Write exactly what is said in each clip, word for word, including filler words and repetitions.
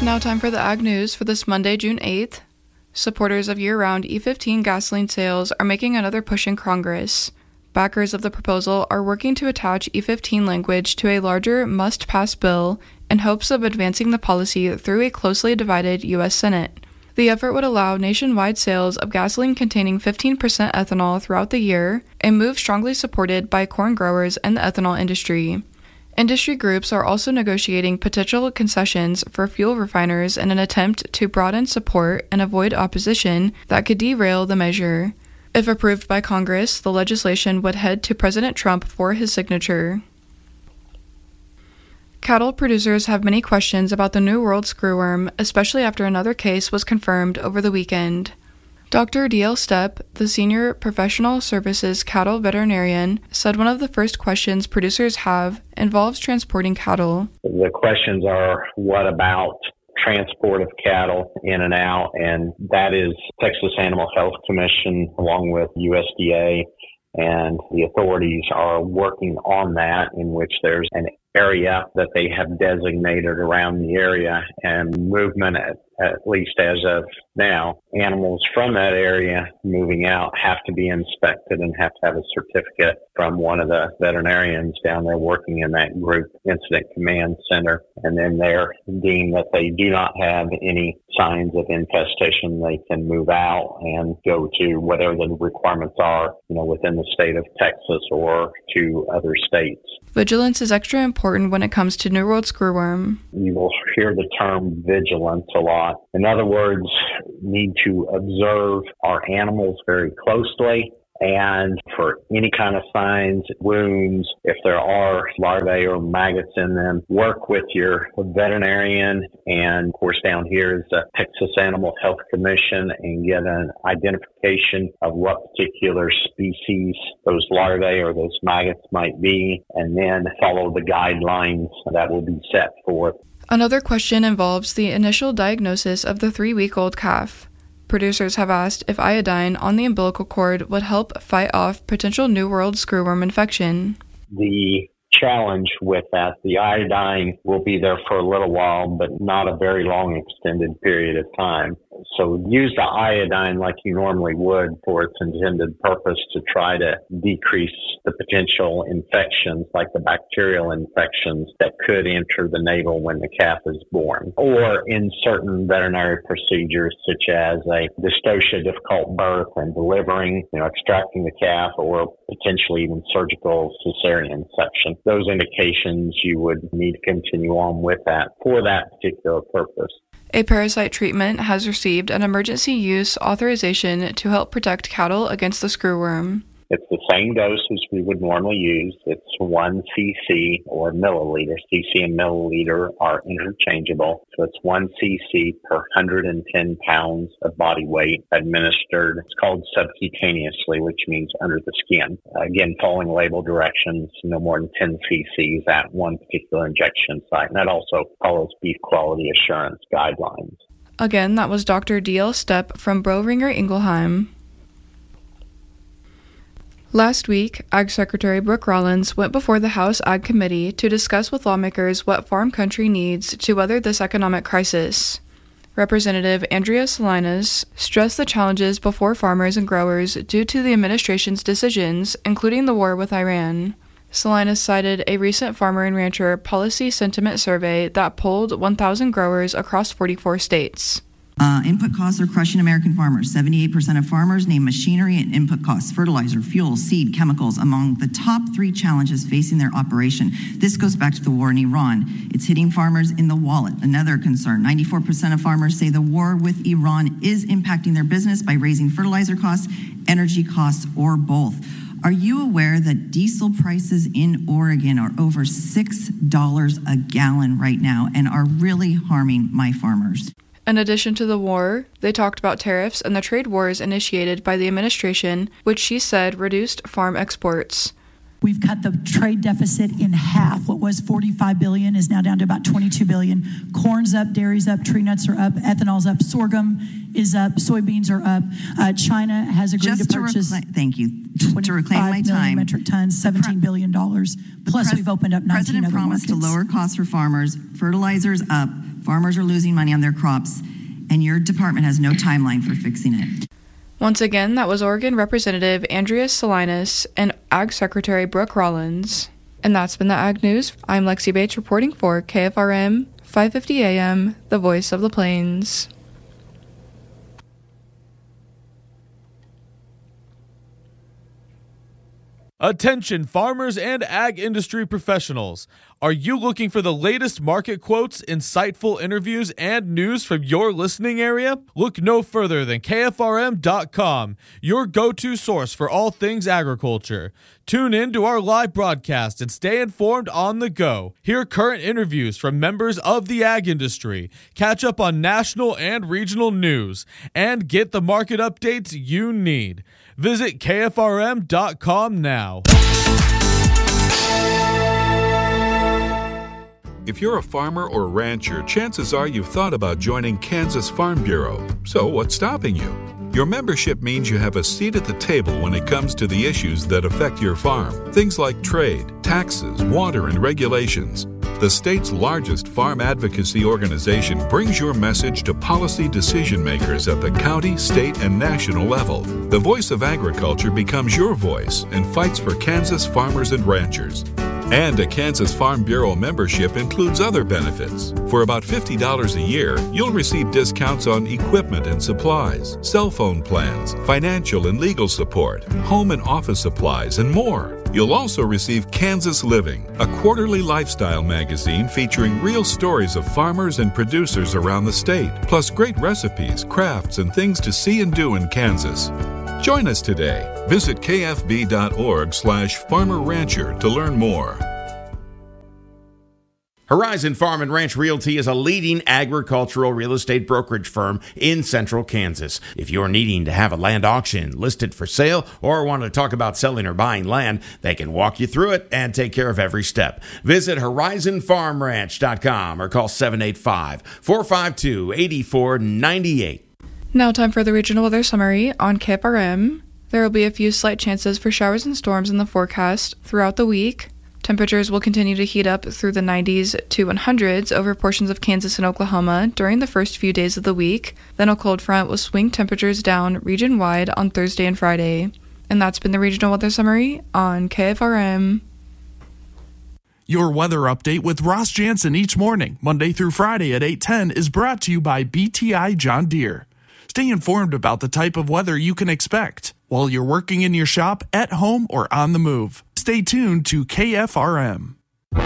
Now time for the Ag News for this Monday, June eighth. Supporters of year-round E fifteen gasoline sales are making another push in Congress. Backers of the proposal are working to attach E fifteen language to a larger must-pass bill in hopes of advancing the policy through a closely divided U S Senate. The effort would allow nationwide sales of gasoline containing fifteen percent ethanol throughout the year, a move strongly supported by corn growers and the ethanol industry. Industry groups are also negotiating potential concessions for fuel refiners in an attempt to broaden support and avoid opposition that could derail the measure. If approved by Congress, the legislation would head to President Trump for his signature. Cattle producers have many questions about the New World screwworm, especially after another case was confirmed over the weekend. Doctor D L Stepp, the senior professional services cattle veterinarian, said one of the first questions producers have involves transporting cattle. The questions are, what about transport of cattle in and out? And that is Texas Animal Health Commission along with U S D A and the authorities are working on that, in which there's an area that they have designated around the area, and movement, at, at least as of now, animals from that area moving out have to be inspected and have to have a certificate from one of the veterinarians down there working in that group incident command center. And then they're deemed that they do not have any signs of infestation, they can move out and go to whatever the requirements are, you know, within the state of Texas or to other states. Vigilance is extra important when it comes to New World screwworm. You will hear the term vigilance a lot. In other words, need to observe our animals very closely, and for any kind of signs, wounds, if there are larvae or maggots in them, work with your veterinarian. And of course, down here is the Texas Animal Health Commission, and get an identification of what particular species those larvae or those maggots might be, and then follow the guidelines that will be set forth. Another question involves the initial diagnosis of the three-week-old calf. Producers have asked if iodine on the umbilical cord would help fight off potential New World screwworm infection. The challenge with that, the iodine will be there for a little while, but not a very long extended period of time. So use the iodine like you normally would for its intended purpose to try to decrease the potential infections, like the bacterial infections that could enter the navel when the calf is born. Or in certain veterinary procedures, such as a dystocia, difficult birth and delivering, you know, extracting the calf, or potentially even surgical cesarean section. Those indications, you would need to continue on with that for that particular purpose. A parasite treatment has received an emergency use authorization to help protect cattle against the screwworm. It's the same dose as we would normally use. It's one C C or milliliter. C C and milliliter are interchangeable. So it's one C C per one hundred ten pounds of body weight administered. It's called subcutaneously, which means under the skin. Again, following label directions, no more than ten C Cs at one particular injection site. And that also follows beef quality assurance guidelines. Again, that was Doctor D L Stepp from Boehringer Ingelheim. Last week, Ag Secretary Brooke Rollins went before the House Ag Committee to discuss with lawmakers what farm country needs to weather this economic crisis. Representative Andrea Salinas stressed the challenges before farmers and growers due to the administration's decisions, including the war with Iran. Salinas cited a recent farmer and rancher policy sentiment survey that polled one thousand growers across forty-four states. Uh, input costs are crushing American farmers. seventy-eight percent of farmers name machinery and input costs, fertilizer, fuel, seed, chemicals, among the top three challenges facing their operation. This goes back to the war in Iran. It's hitting farmers in the wallet. Another concern, ninety-four percent of farmers say the war with Iran is impacting their business by raising fertilizer costs, energy costs, or both. Are you aware that diesel prices in Oregon are over six dollars a gallon right now and are really harming my farmers? In addition to the war, they talked about tariffs and the trade wars initiated by the administration, which she said reduced farm exports. We've cut the trade deficit in half. What was forty-five billion dollars is now down to about twenty-two billion dollars. Corn's up, dairy's up, tree nuts are up, ethanol's up, sorghum is up, soybeans are up. Uh, China has agreed Just to purchase. To recla- thank you. To reclaim my time. Metric tons, seventeen billion dollars. Plus, pres- we've opened up nineteen President other promised markets. to lower costs for farmers. Fertilizer's up. Farmers are losing money on their crops, and your department has no timeline for fixing it. Once again, that was Oregon Representative Andrea Salinas and Ag Secretary Brooke Rollins. And that's been the Ag News. I'm Lexi Bates reporting for K F R M, five fifty A M, the voice of the plains. Attention farmers and ag industry professionals. Are you looking for the latest market quotes, insightful interviews, and news from your listening area? Look no further than K F R M dot com, your go-to source for all things agriculture. Tune in to our live broadcast and stay informed on the go. Hear current interviews from members of the ag industry, catch up on national and regional news, and get the market updates you need. Visit K F R M dot com now. If you're a farmer or rancher, chances are you've thought about joining Kansas Farm Bureau. So what's stopping you? Your membership means you have a seat at the table when it comes to the issues that affect your farm. Things like trade, taxes, water, and regulations. The state's largest farm advocacy organization brings your message to policy decision makers at the county, state, and national level. The voice of agriculture becomes your voice and fights for Kansas farmers and ranchers. And a Kansas Farm Bureau membership includes other benefits. For about fifty dollars a year, you'll receive discounts on equipment and supplies, cell phone plans, financial and legal support, home and office supplies, and more. You'll also receive Kansas Living, a quarterly lifestyle magazine featuring real stories of farmers and producers around the state, plus great recipes, crafts, and things to see and do in Kansas. Join us today. Visit K F B dot org slash farmer rancher to learn more. Horizon Farm and Ranch Realty is a leading agricultural real estate brokerage firm in central Kansas. If you're needing to have a land auction listed for sale or want to talk about selling or buying land, they can walk you through it and take care of every step. Visit horizon farm ranch dot com or call seven eight five, four five two, eight four nine eight. Now time for the regional weather summary on K F R M. There will be a few slight chances for showers and storms in the forecast throughout the week. Temperatures will continue to heat up through the nineties to hundreds over portions of Kansas and Oklahoma during the first few days of the week. Then a cold front will swing temperatures down region-wide on Thursday and Friday. And that's been the regional weather summary on K F R M. Your weather update with Ross Jansen each morning, Monday through Friday at eight ten, is brought to you by B T I John Deere. Stay informed about the type of weather you can expect while you're working in your shop, at home, or on the move. Stay tuned to K F R M.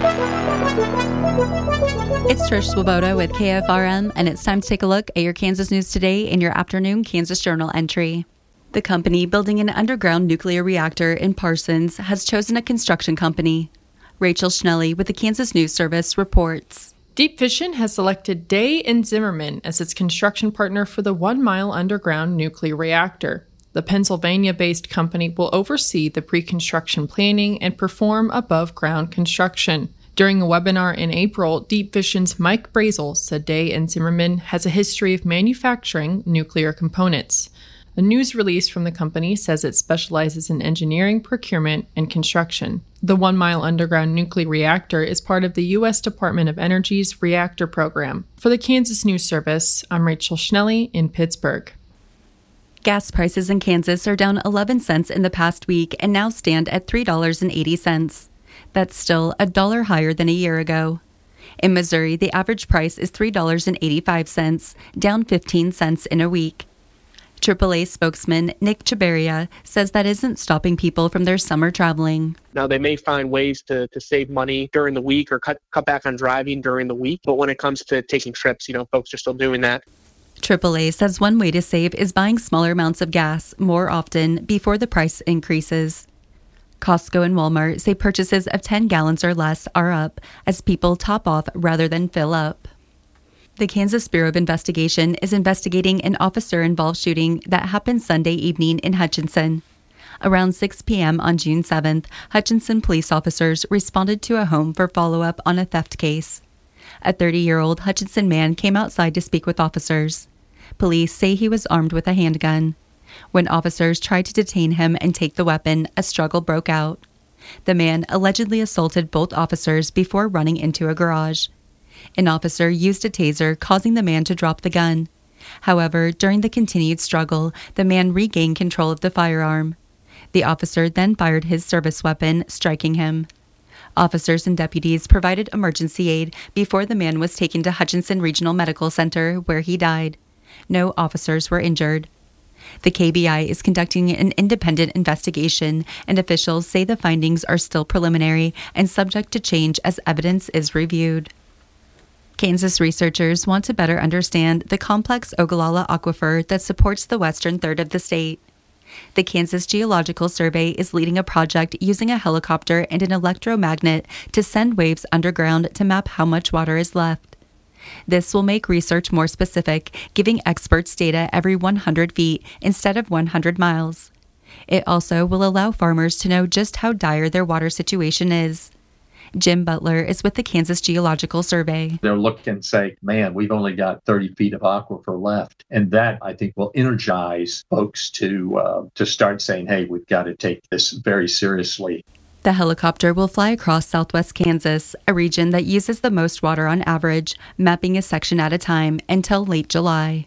It's Trish Swoboda with K F R M, and it's time to take a look at your Kansas news today in your afternoon Kansas Journal entry. The company building an underground nuclear reactor in Parsons has chosen a construction company. Rachel Schnelly with the Kansas News Service reports. Deep Vision has selected Day and Zimmerman as its construction partner for the One Mile Underground nuclear reactor. The Pennsylvania-based company will oversee the pre-construction planning and perform above-ground construction. During a webinar in April, Deep Vision's Mike Brazel said Day and Zimmerman has a history of manufacturing nuclear components. A news release from the company says it specializes in engineering, procurement, and construction. The One Mile Underground nuclear reactor is part of the U S Department of Energy's reactor program. For the Kansas News Service, I'm Rachel Schnelly in Pittsburgh. Gas prices in Kansas are down eleven cents in the past week and now stand at three dollars and eighty cents. That's still a dollar higher than a year ago. In Missouri, the average price is three dollars and eighty-five cents, down fifteen cents in a week. triple A spokesman Nick Chabaria says that isn't stopping people from their summer traveling. Now, they may find ways to, to save money during the week or cut, cut back on driving during the week. But when it comes to taking trips, you know, folks are still doing that. triple A says one way to save is buying smaller amounts of gas more often before the price increases. Costco and Walmart say purchases of ten gallons or less are up as people top off rather than fill up. The Kansas Bureau of Investigation is investigating an officer-involved shooting that happened Sunday evening in Hutchinson. Around six p.m. on June seventh, Hutchinson police officers responded to a home for follow-up on a theft case. A thirty-year-old Hutchinson man came outside to speak with officers. Police say he was armed with a handgun. When officers tried to detain him and take the weapon, a struggle broke out. The man allegedly assaulted both officers before running into a garage. An officer used a taser, causing the man to drop the gun. However, during the continued struggle, the man regained control of the firearm. The officer then fired his service weapon, striking him. Officers and deputies provided emergency aid before the man was taken to Hutchinson Regional Medical Center, where he died. No officers were injured. The K B I is conducting an independent investigation, and officials say the findings are still preliminary and subject to change as evidence is reviewed. Kansas researchers want to better understand the complex Ogallala Aquifer that supports the western third of the state. The Kansas Geological Survey is leading a project using a helicopter and an electromagnet to send waves underground to map how much water is left. This will make research more specific, giving experts data every one hundred feet instead of one hundred miles. It also will allow farmers to know just how dire their water situation is. Jim Butler is with the Kansas Geological Survey. They're looking and say, man, we've only got thirty feet of aquifer left. And that, I think, will energize folks to uh, to start saying, hey, we've got to take this very seriously. The helicopter will fly across southwest Kansas, a region that uses the most water on average, mapping a section at a time until late July.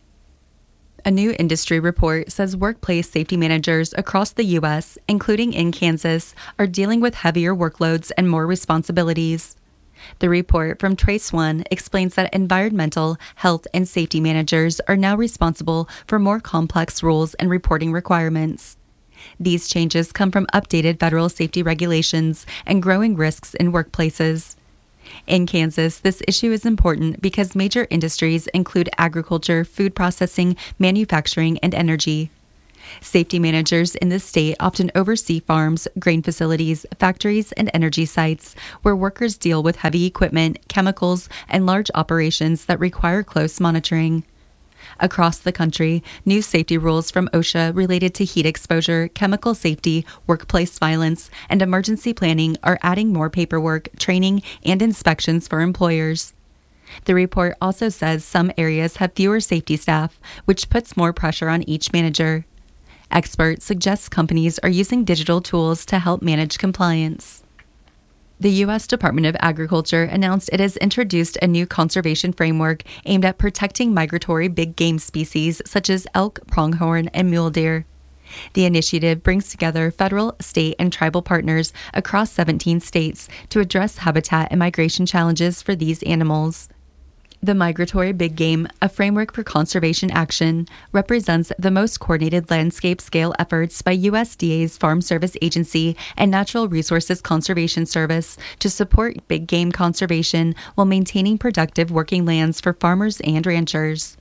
A new industry report says workplace safety managers across the U S, including in Kansas, are dealing with heavier workloads and more responsibilities. The report from Trace One explains that environmental, health, and safety managers are now responsible for more complex rules and reporting requirements. These changes come from updated federal safety regulations and growing risks in workplaces. In Kansas, this issue is important because major industries include agriculture, food processing, manufacturing, and energy. Safety managers in the state often oversee farms, grain facilities, factories, and energy sites where workers deal with heavy equipment, chemicals, and large operations that require close monitoring. Across the country, new safety rules from OSHA related to heat exposure, chemical safety, workplace violence, and emergency planning are adding more paperwork, training, and inspections for employers. The report also says some areas have fewer safety staff, which puts more pressure on each manager. Experts suggest companies are using digital tools to help manage compliance. The U S Department of Agriculture announced it has introduced a new conservation framework aimed at protecting migratory big game species such as elk, pronghorn, and mule deer. The initiative brings together federal, state, and tribal partners across seventeen states to address habitat and migration challenges for these animals. The Migratory Big Game, a framework for conservation action, represents the most coordinated landscape-scale efforts by U S D A's Farm Service Agency and Natural Resources Conservation Service to support big game conservation while maintaining productive working lands for farmers and ranchers.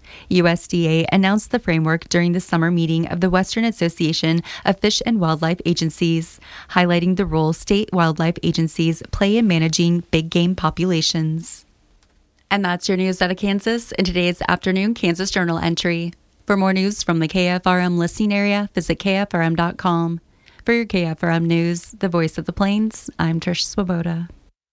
U S D A announced the framework during the summer meeting of the Western Association of Fish and Wildlife Agencies, highlighting the role state wildlife agencies play in managing big game populations. And that's your news out of Kansas in today's afternoon Kansas Journal entry. For more news from the K F R M listening area, visit K F R M dot com. For your K F R M News, the voice of the Plains, I'm Trish Swoboda.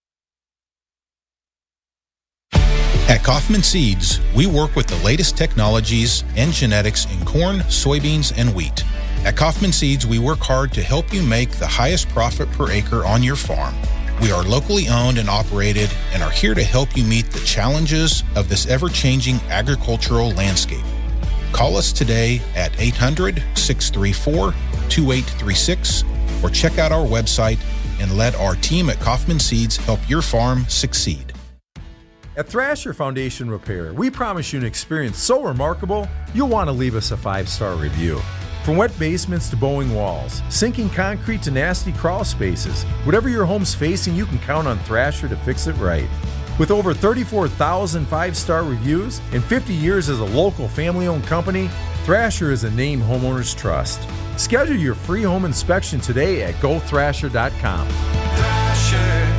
At Kaufman Seeds, we work with the latest technologies and genetics in corn, soybeans, and wheat. At Kaufman Seeds, we work hard to help you make the highest profit per acre on your farm. We are locally owned and operated and are here to help you meet the challenges of this ever-changing agricultural landscape. Call us today at eight hundred, six three four, two eight three six or check out our website and let our team at Kaufman Seeds help your farm succeed. At Thrasher Foundation Repair, we promise you an experience so remarkable, you'll want to leave us a five-star review. From wet basements to bowing walls, sinking concrete to nasty crawl spaces, whatever your home's facing, you can count on Thrasher to fix it right. With over thirty-four thousand five-star reviews and fifty years as a local family-owned company, Thrasher is a name homeowners trust. Schedule your free home inspection today at go thrasher dot com. Thrasher.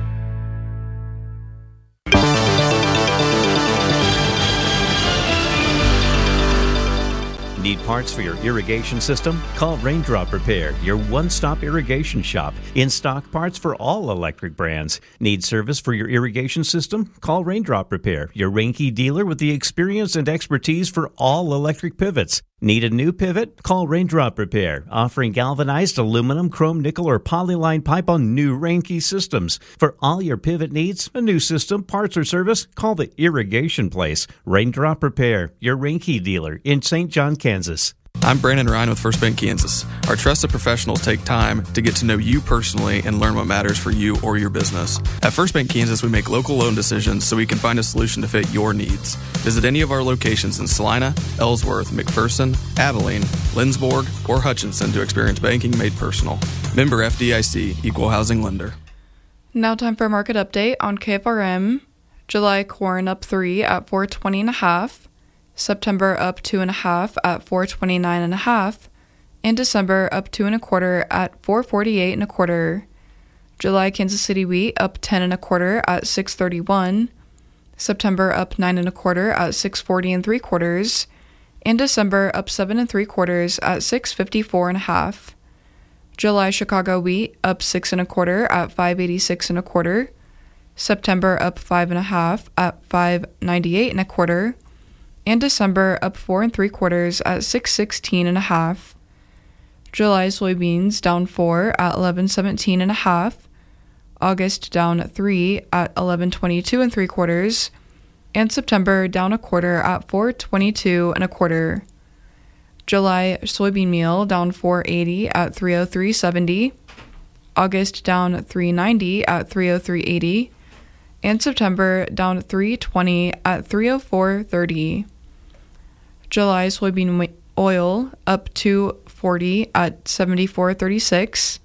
Need parts for your irrigation system? Call Raindrop Repair, your one-stop irrigation shop. In-stock parts for all electric brands. Need service for your irrigation system? Call Raindrop Repair, your Reinke dealer with the experience and expertise for all electric pivots. Need a new pivot? Call Raindrop Repair, offering galvanized aluminum, chrome, nickel, or polyline pipe on new Rainke systems. For all your pivot needs, a new system, parts, or service, call the Irrigation Place. Raindrop Repair, your Rainke dealer in Saint John, Kansas. I'm Brandon Ryan with First Bank Kansas. Our trusted professionals take time to get to know you personally and learn what matters for you or your business. At First Bank Kansas, we make local loan decisions so we can find a solution to fit your needs. Visit any of our locations in Salina, Ellsworth, McPherson, Abilene, Lindsborg, or Hutchinson to experience banking made personal. Member F D I C, Equal Housing Lender. Now time for a market update on K F R M. July corn up three at four twenty and a half. September up two and a half at four twenty-nine and a half, and December up two and a quarter at four forty-eight and a quarter. July Kansas City wheat up ten and a quarter at six thirty-one, September up nine and a quarter at six forty and three quarters, and December up seven and three quarters at six fifty-four and a half. July Chicago wheat up six and a quarter at five eighty-six and a quarter, September up five and a half at five ninety-eight and a quarter, and December up four and three quarters at six sixteen and a half. July soybeans down four at eleven seventeen and a half. August down three at eleven twenty-two and three quarters, and September down a quarter at four twenty-two and a quarter. July soybean meal down four eighty at three oh three seventy. August down three ninety at three oh three eighty, and September down three twenty at three oh four thirty. July soybean oil up two forty at seventy-four thirty-six,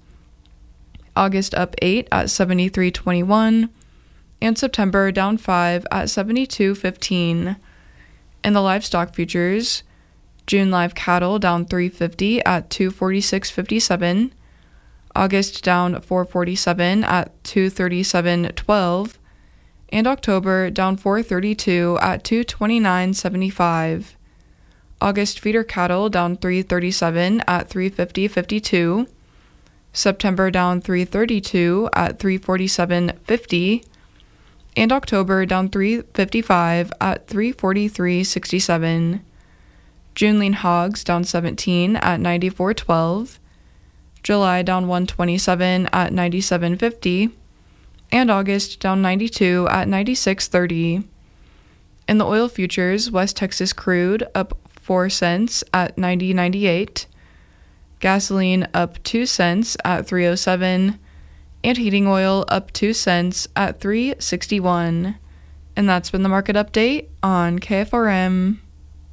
August up eight at seventy-three twenty-one, and September down five at seventy-two fifteen. In the livestock futures, June live cattle down three fifty at two forty-six fifty-seven, August down four forty-seven at two thirty-seven twelve, and October down four thirty-two at two twenty-nine seventy-five. August feeder cattle down three thirty-seven at three fifty fifty-two, September down three thirty-two at three forty-seven fifty, and October down three fifty-five at three forty-three sixty-seven. June lean hogs down seventeen at ninety-four twelve, July down one twenty-seven at ninety-seven fifty, and August down ninety-two at ninety-six thirty. In the oil futures, West Texas crude up four cents at ninety ninety-eight, gasoline up two cents at three oh seven, and heating oil up two cents at three sixty-one. And that's been the market update on K F R M.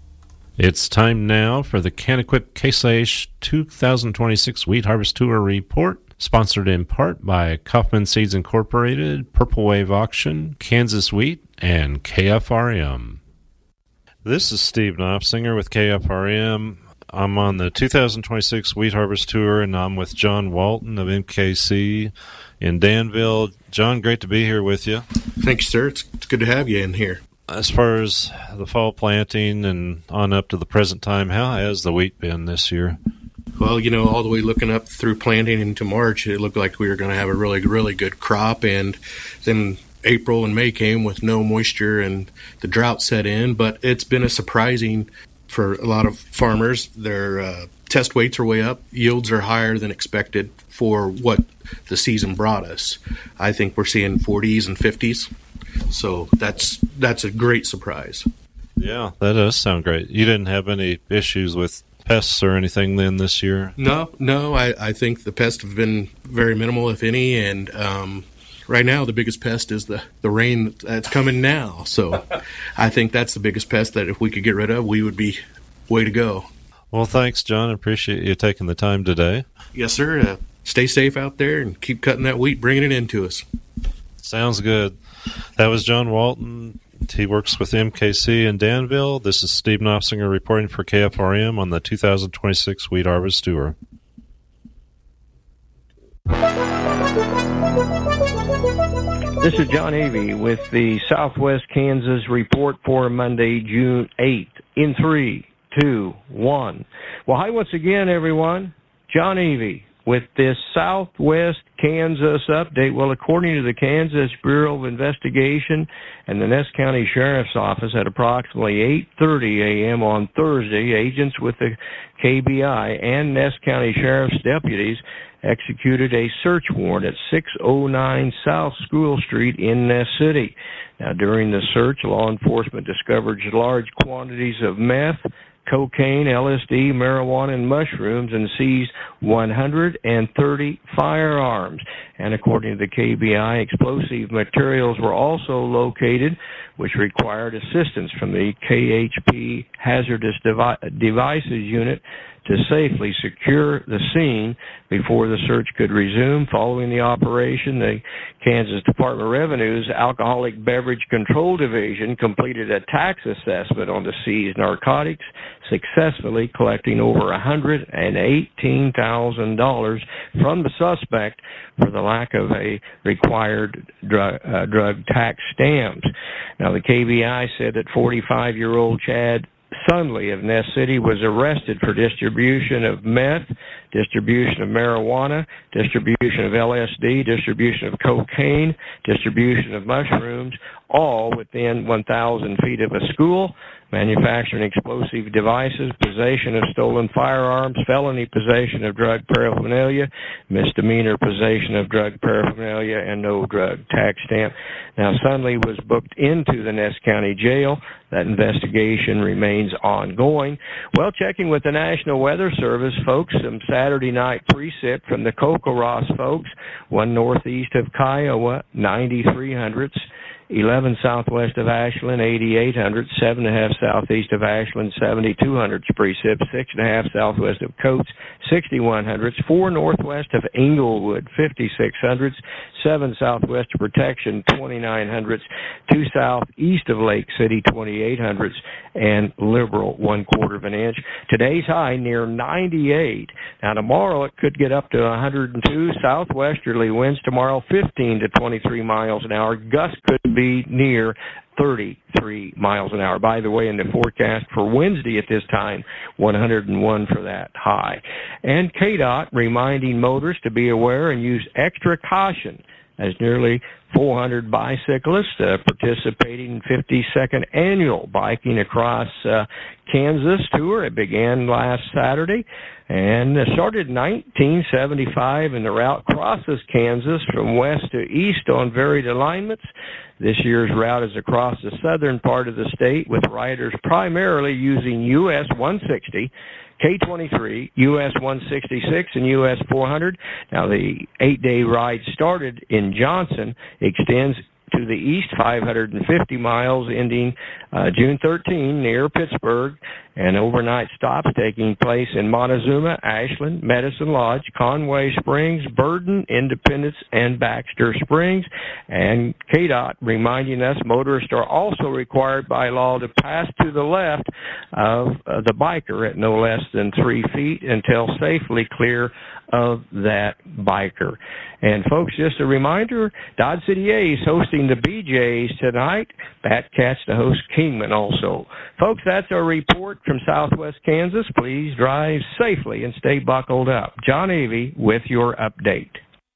It's time now for the Can-Equip Case IH two thousand twenty-six Wheat Harvest Tour Report, sponsored in part by Kaufman Seeds Incorporated, Purple Wave Auction, Kansas Wheat, and K F R M. This is Steve Knopfsinger with K F R M. I'm on the two thousand twenty-six Wheat Harvest Tour, and I'm with John Walton of M K C in Danville. John, great to be here with you. Thanks, sir. It's, it's good to have you in here. As far as the fall planting and on up to the present time, how has the wheat been this year? Well, you know, all the way looking up through planting into March, it looked like we were going to have a really, really good crop, and then April and May came with no moisture and the drought set in, but it's been a surprising for a lot of farmers. Their uh, test weights are way up. Yields are higher than expected for what the season brought us. I think we're seeing forties and fifties, so that's that's a great surprise. Yeah, that does sound great. You didn't have any issues with pests or anything then this year? No, no. I, I think the pests have been very minimal, if any, and um, right now the biggest pest is the, the rain that's coming now. So I think that's the biggest pest that if we could get rid of, we would be way to go. Well, thanks, John. I appreciate you taking the time today. Yes, sir. Uh, stay safe out there and keep cutting that wheat, bringing it into us. Sounds good. That was John Walton. He works with M K C in Danville. This is Steve Knopfsinger reporting for K F R M on the two thousand twenty-six Wheat Harvest Tour. This is John Avey with the Southwest Kansas report for Monday, June eighth. In three, two, one. Well, hi once again, everyone. John Avey with this Southwest Kansas update. Well, according to the Kansas Bureau of Investigation and the Ness County Sheriff's Office, at approximately eight thirty a.m. on Thursday, agents with the K B I and Ness County Sheriff's deputies executed a search warrant at six oh nine South School Street in Ness City. Now, during the search, law enforcement discovered large quantities of meth, cocaine, L S D, marijuana, and mushrooms, and seized one hundred thirty firearms. And according to the K B I, explosive materials were also located, which required assistance from the K H P Hazardous Devi- Devices Unit to safely secure the scene before the search could resume. Following the operation, the Kansas Department of Revenue's Alcoholic Beverage Control Division completed a tax assessment on the seized narcotics, successfully collecting over one hundred eighteen thousand dollars from the suspect for the lack of a required drug, uh, drug tax stamps. Now, the K B I said that forty-five-year-old Chad Sunley of Ness City was arrested for distribution of meth, distribution of marijuana, distribution of L S D, distribution of cocaine, distribution of mushrooms, all within one thousand feet of a school, manufacturing explosive devices, possession of stolen firearms, felony possession of drug paraphernalia, misdemeanor possession of drug paraphernalia, and no drug tax stamp. Now, Sunley was booked into the Ness County Jail. That investigation remains ongoing. Well, checking with the National Weather Service, folks, some Saturday night precip from the Cocoros folks, one northeast of Kiowa, ninety-three hundredths, eleven southwest of Ashland, eighty-eight hundredths, seven and a half southeast of Ashland, seventy-two hundredths precip, six and a half southwest of Coates, sixty-one hundredths, four northwest of Englewood, fifty-six hundredths, seven southwest of Protection, twenty-nine hundredths, two southeast of Lake City, twenty-eight hundredths, and Liberal, one quarter of an inch. Today's high near ninety-eight. Now, tomorrow it could get up to one hundred two. Southwesterly winds tomorrow, fifteen to twenty-three miles an hour. Gusts could be near thirty-three miles an hour. By the way, in the forecast for Wednesday at this time, one hundred one for that high. And K D O T reminding motorists to be aware and use extra caution as nearly four hundred bicyclists uh, participating in fifty-second annual Biking Across uh, Kansas tour. It began last Saturday and started in nineteen seventy-five, and the route crosses Kansas from west to east on varied alignments. This year's route is across the southern part of the state, with riders primarily using U S one sixty, K twenty-three, U S one sixty-six, and U S four hundred. Now, the eight-day ride started in Johnson, extends to the east five hundred fifty miles, ending uh, June thirteenth near Pittsburgh, and overnight stops taking place in Montezuma, Ashland, Medicine Lodge, Conway Springs, Burden, Independence, and Baxter Springs. And K D O T reminding us motorists are also required by law to pass to the left of uh, the biker at no less than three feet until safely clear of that biker. And folks, just a reminder, Dodge City A's hosting the B Jays tonight. Batcats to host Kingman also. Folks, that's our report from Southwest Kansas. Please drive safely and stay buckled up. John Avey with your update.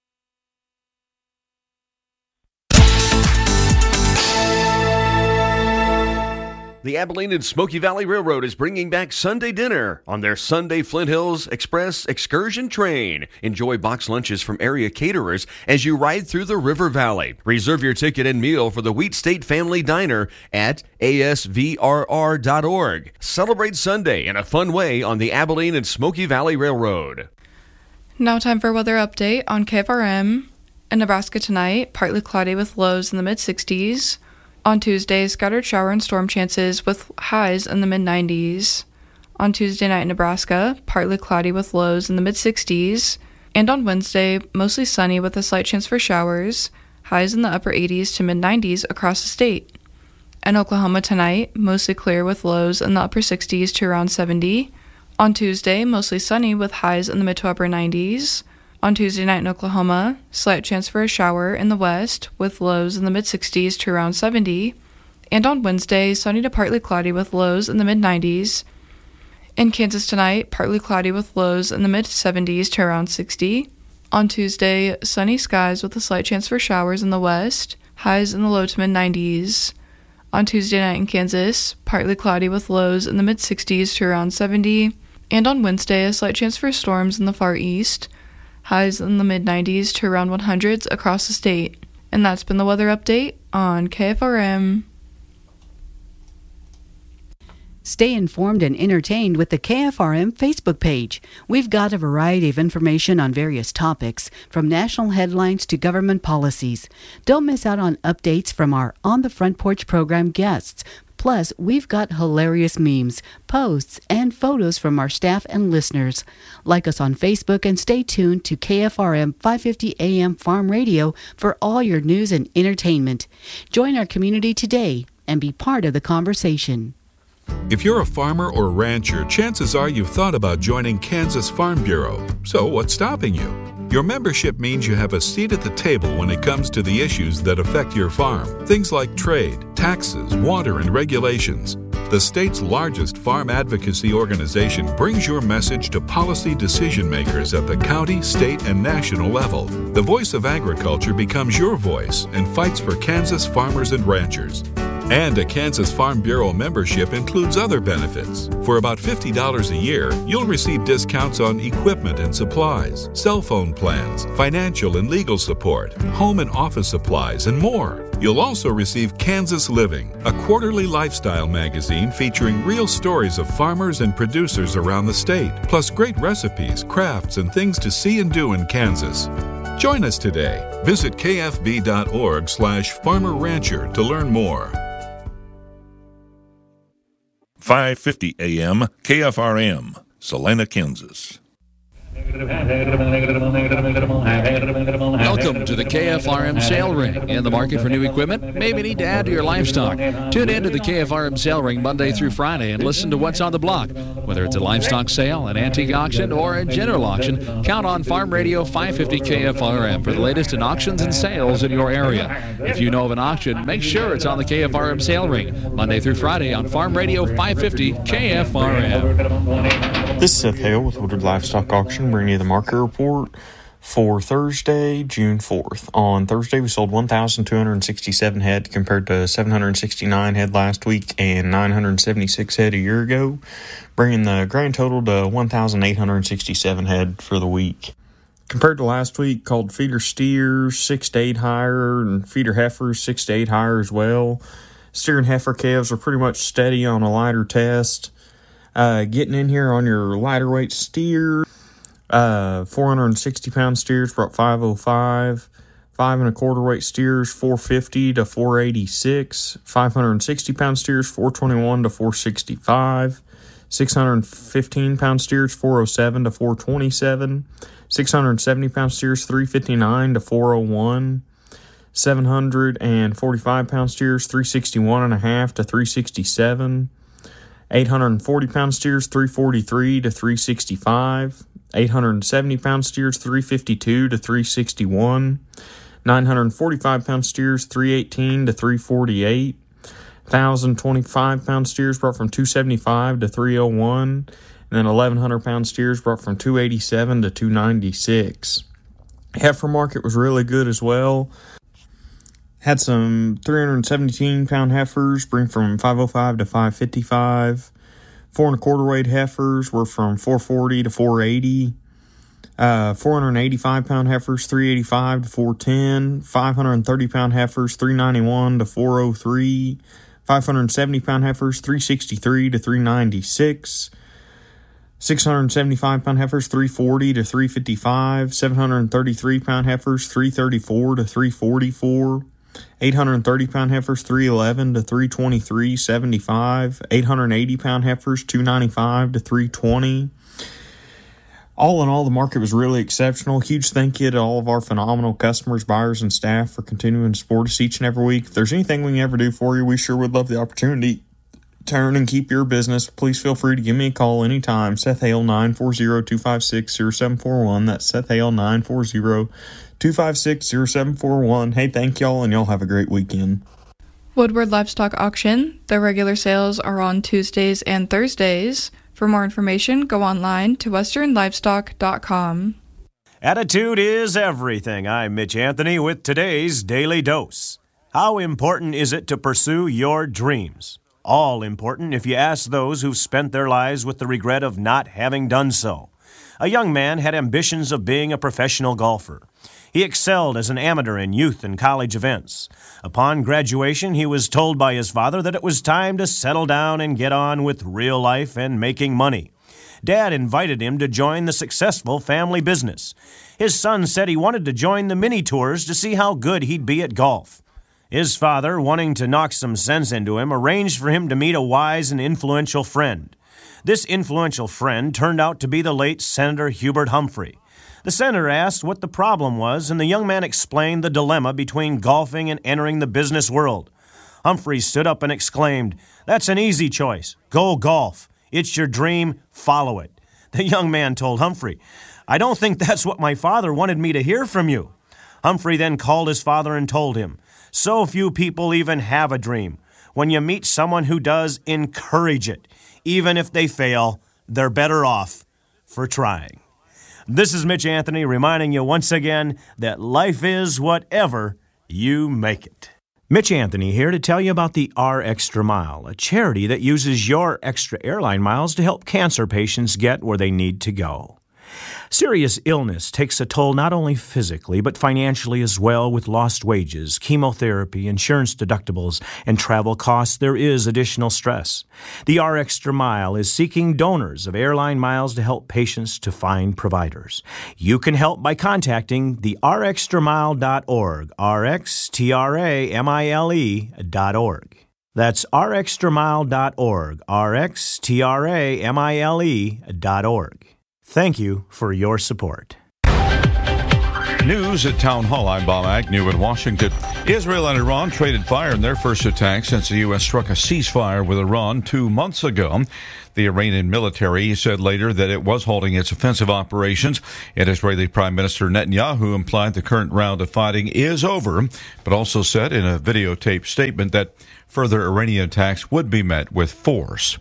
The Abilene and Smoky Valley Railroad is bringing back Sunday dinner on their Sunday Flint Hills Express excursion train. Enjoy box lunches from area caterers as you ride through the River Valley. Reserve your ticket and meal for the Wheat State Family Diner at A S V R R dot org. Celebrate Sunday in a fun way on the Abilene and Smoky Valley Railroad. Now time for weather update on K F R M. In Nebraska tonight, partly cloudy with lows in the mid sixties. On Tuesday, scattered shower and storm chances with highs in the mid nineties. On Tuesday night in Nebraska, partly cloudy with lows in the mid sixties. And on Wednesday, mostly sunny with a slight chance for showers, highs in the upper eighties to mid nineties across the state. In Oklahoma tonight, mostly clear with lows in the upper sixties to around seventy. On Tuesday, mostly sunny with highs in the mid to upper nineties. On Tuesday night in Oklahoma, slight chance for a shower in the west with lows in the mid sixties to around seventy. And on Wednesday, sunny to partly cloudy with lows in the mid nineties. In Kansas tonight, partly cloudy with lows in the mid seventies to around sixty. On Tuesday, sunny skies with a slight chance for showers in the west, highs in the low to mid nineties. On Tuesday night in Kansas, partly cloudy with lows in the mid sixties to around seventy. And on Wednesday, a slight chance for storms in the far east, highs in the mid nineties to around one hundreds across the state. And that's been the weather update on K F R M. Stay informed and entertained with the K F R M Facebook page. We've got a variety of information on various topics, from national headlines to government policies. Don't miss out on updates from our On the Front Porch program guests. Plus, we've got hilarious memes, posts, and photos from our staff and listeners. Like us on Facebook and stay tuned to K F R M five fifty A M Farm Radio for all your news and entertainment. Join our community today and be part of the conversation. If you're a farmer or rancher, chances are you've thought about joining Kansas Farm Bureau. So what's stopping you? Your membership means you have a seat at the table when it comes to the issues that affect your farm. Things like trade, taxes, water, and regulations. The state's largest farm advocacy organization brings your message to policy decision makers at the county, state, and national level. The voice of agriculture becomes your voice and fights for Kansas farmers and ranchers. And a Kansas Farm Bureau membership includes other benefits. For about fifty dollars a year, you'll receive discounts on equipment and supplies, cell phone plans, financial and legal support, home and office supplies, and more. You'll also receive Kansas Living, a quarterly lifestyle magazine featuring real stories of farmers and producers around the state, plus great recipes, crafts, and things to see and do in Kansas. Join us today. Visit kfb.org slash farmer rancher to learn more. five fifty A M K F R M, Salina, Kansas. Welcome to the K F R M Sale Ring. In the market for new equipment? Maybe need to add to your livestock. Tune in to the K F R M Sale Ring Monday through Friday and listen to what's on the block. Whether it's a livestock sale, an antique auction, or a general auction, count on Farm Radio five fifty K F R M for the latest in auctions and sales in your area. If you know of an auction, make sure it's on the K F R M Sale Ring Monday through Friday on Farm Radio five fifty K F R M. This is Seth Hale with Woodward Livestock Auction, bringing you the market report for Thursday, June fourth. On Thursday, we sold one thousand two hundred sixty-seven head compared to seven hundred sixty-nine head last week and nine hundred seventy-six head a year ago, bringing the grand total to one thousand eight hundred sixty-seven head for the week. Compared to last week, called feeder steers six to eight higher and feeder heifers six to eight higher as well. Steer and heifer calves are pretty much steady on a lighter test. Uh, getting in here on your lighter weight steer, uh, four hundred sixty pound steers brought five oh five, five and a quarter weight steers four fifty to four eighty-six, five hundred sixty pound steers four twenty-one to four sixty-five, six hundred fifteen pound steers four oh seven to four twenty-seven, six hundred seventy pound steers three fifty-nine to four oh one, seven hundred forty-five pound steers three sixty-one and a half to three sixty-seven, eight hundred forty pound steers three forty-three to three sixty-five, eight hundred seventy pound steers three fifty-two to three sixty-one, nine hundred forty-five pound steers three eighteen to three forty-eight, one thousand twenty-five pound steers brought from two seventy-five to three oh one, and then eleven hundred pound steers brought from two eighty-seven to two ninety-six. Heifer market was really good as well. Had some three hundred seventeen pound heifers, bring from five oh five to five fifty-five. Four and a quarter weight heifers were from four forty to four eighty. Uh, four hundred eighty-five pound heifers, three eighty-five to four ten. five hundred thirty pound heifers, three ninety-one to four oh three. five hundred seventy pound heifers, three sixty-three to three ninety-six. six hundred seventy-five pound heifers, three forty to three fifty-five. seven hundred thirty-three pound heifers, three thirty-four to three forty-four. eight hundred thirty pound heifers, three eleven to three twenty-three seventy-five. eight hundred eighty pound heifers, two ninety-five to three twenty. All in all, the market was really exceptional. Huge thank you to all of our phenomenal customers, buyers, and staff for continuing to support us each and every week. If there's anything we can ever do for you, we sure would love the opportunity to earn and keep your business. Please feel free to give me a call anytime. Seth Hale, nine four zero, two five six, zero seven four one. That's Seth Hale, nine four zero, two five six, zero seven four one. Hey, thank y'all, and y'all have a great weekend. Woodward Livestock Auction. Their regular sales are on Tuesdays and Thursdays For more information, go online to western livestock dot com. Attitude is everything. I'm Mitch Anthony with today's Daily Dose. How important is it to pursue your dreams? All important if you ask those who've spent their lives with the regret of not having done so. A young man had ambitions of being a professional golfer. He excelled as an amateur in youth and college events. Upon graduation, he was told by his father that it was time to settle down and get on with real life and making money. Dad invited him to join the successful family business. His son said he wanted to join the mini tours to see how good he'd be at golf. His father, wanting to knock some sense into him, arranged for him to meet a wise and influential friend. This influential friend turned out to be the late Senator Hubert Humphrey. The senator asked what the problem was, and the young man explained the dilemma between golfing and entering the business world. Humphrey stood up and exclaimed, "That's an easy choice. Go golf. It's your dream. Follow it." The young man told Humphrey, "I don't think that's what my father wanted me to hear from you." Humphrey then called his father and told him, "So few people even have a dream. When you meet someone who does, encourage it. Even if they fail, they're better off for trying." This is Mitch Anthony reminding you once again that life is whatever you make it. Mitch Anthony here to tell you about the R Extra Mile, a charity that uses your extra airline miles to help cancer patients get where they need to go. Serious illness takes a toll not only physically, but financially as well. With lost wages, chemotherapy, insurance deductibles, and travel costs, there is additional stress. The R Extra Mile is seeking donors of airline miles to help patients to find providers. You can help by contacting the r extra mile dot org, R X T R A M I L E dot org. That's r extra mile dot org, R X T R A M I L E dot org. Thank you for your support. News at Town Hall. I'm Bob Agnew in Washington. Israel and Iran traded fire in their first attack since the U S struck a ceasefire with Iran two months ago. The Iranian military said later that it was halting its offensive operations, and Israeli Prime Minister Netanyahu implied the current round of fighting is over, but also said in a videotaped statement that further Iranian attacks would be met with force.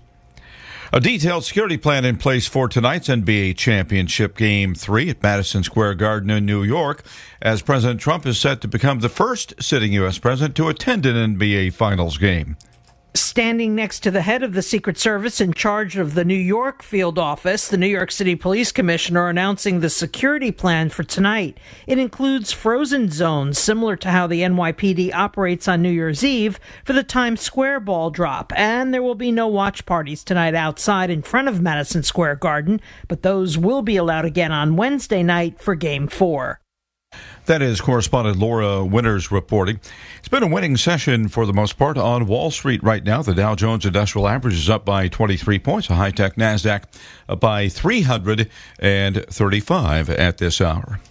A detailed security plan in place for tonight's N B A Championship Game three at Madison Square Garden in New York, as President Trump is set to become the first sitting U S president to attend an N B A Finals game. Standing next to the head of the Secret Service in charge of the New York field office, the New York City Police Commissioner announcing the security plan for tonight. It includes frozen zones similar to how the N Y P D operates on New Year's Eve for the Times Square ball drop. And there will be no watch parties tonight outside in front of Madison Square Garden, but those will be allowed again on Wednesday night for Game four. That is correspondent Laura Winters reporting. It's been a winning session for the most part on Wall Street right now. The Dow Jones Industrial Average is up by twenty-three points. The high-tech NASDAQ up by three hundred thirty-five at this hour.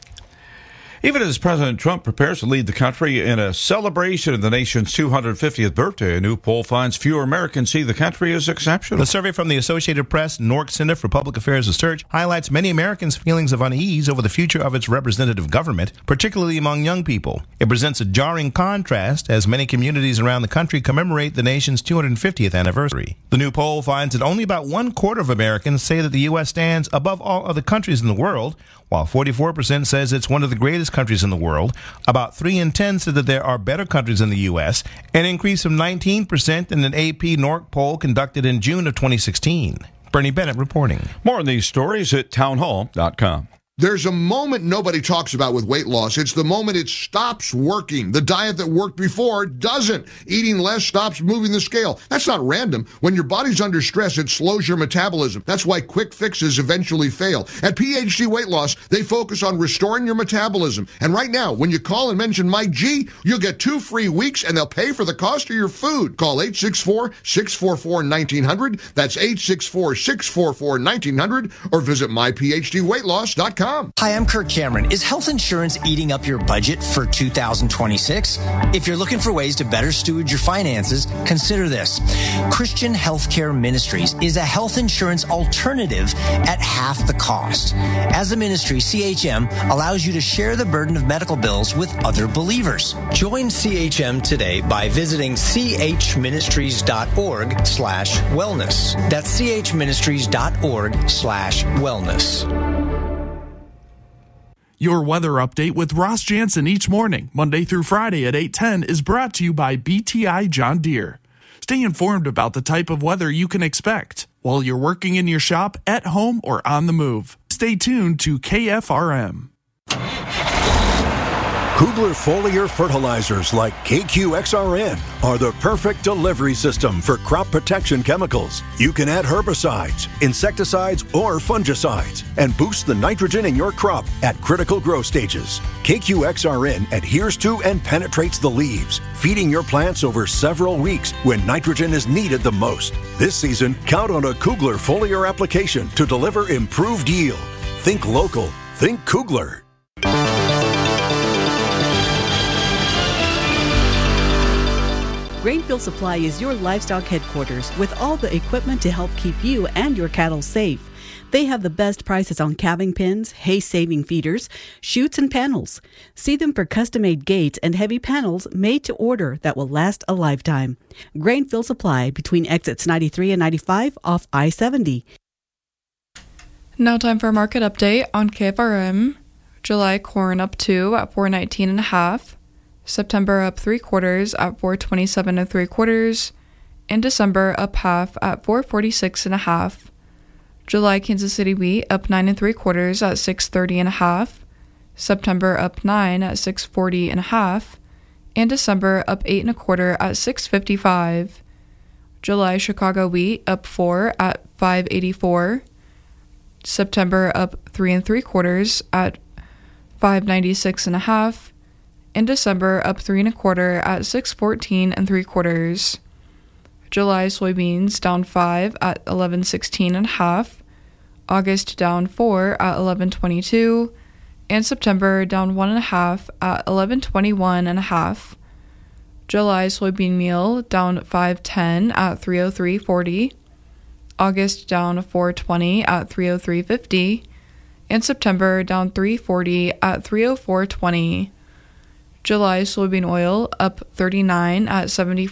Even as President Trump prepares to lead the country in a celebration of the nation's two hundred fiftieth birthday, a new poll finds fewer Americans see the country as exceptional. The survey from the Associated Press, Nork Center for Public Affairs Research, highlights many Americans' feelings of unease over the future of its representative government, particularly among young people. It presents a jarring contrast as many communities around the country commemorate the nation's two hundred fiftieth anniversary. The new poll finds that only about one quarter of Americans say that the U S stands above all other countries in the world, while forty-four percent says it's one of the greatest countries in the world. About three in ten said that there are better countries in the U S, an increase of nineteen percent in an A P Nork poll conducted in June of twenty sixteen. Bernie Bennett reporting. More on these stories at town hall dot com. There's a moment nobody talks about with weight loss. It's the moment it stops working. The diet that worked before doesn't. Eating less stops moving the scale. That's not random. When your body's under stress, it slows your metabolism. That's why quick fixes eventually fail. At P H D Weight Loss, they focus on restoring your metabolism. And right now, when you call and mention Mike G, you'll get two free weeks and they'll pay for the cost of your food. Call eight six four, six four four, one nine zero zero. That's eight six four, six four four, one nine zero zero or visit my p h d weight loss dot com. com. Hi, I'm Kirk Cameron. Is health insurance eating up your budget for two thousand twenty-six? If you're looking for ways to better steward your finances, consider this. Christian Healthcare Ministries is a health insurance alternative at half the cost. As a ministry, C H M allows you to share the burden of medical bills with other believers. Join C H M today by visiting chministries.org slash wellness. That's chministries.org slash wellness. Your weather update with Ross Jansen each morning, Monday through Friday at eight ten, is brought to you by B T I John Deere. Stay informed about the type of weather you can expect while you're working in your shop, at home, or on the move. Stay tuned to K F R M. Kugler foliar fertilizers like K Q X R N are the perfect delivery system for crop protection chemicals. You can add herbicides, insecticides, or fungicides and boost the nitrogen in your crop at critical growth stages. K Q X R N adheres to and penetrates the leaves, feeding your plants over several weeks when nitrogen is needed the most. This season, count on a Kugler foliar application to deliver improved yield. Think local. Think Kugler. Grainfield Supply is your livestock headquarters with all the equipment to help keep you and your cattle safe. They have the best prices on calving pins, hay-saving feeders, chutes, and panels. See them for custom-made gates and heavy panels made to order that will last a lifetime. Grainfield Supply between exits ninety-three and ninety-five off I seventy. Now time for a market update on K F R M. July corn up two at four nineteen and a half. September up three quarters at four twenty-seven and three quarters, and December up half at four forty-six and a half. July Kansas City wheat up nine and three quarters at six thirty and a half. September up nine at six forty and a half, and December up eight and a quarter at six fifty-five. July Chicago wheat up four at five eighty-four. September up three and three quarters at five ninety-six and a half. In December, up three and a quarter at six fourteen and three quarters. July soybeans down five at eleven sixteen and a half. August down four at eleven twenty-two, and September down one and a half at eleven twenty-one and a half. July soybean meal down five ten at three oh three forty. August down four twenty at three oh three fifty, and September down three forty at three oh four twenty. July soybean oil up thirty-nine at seventy.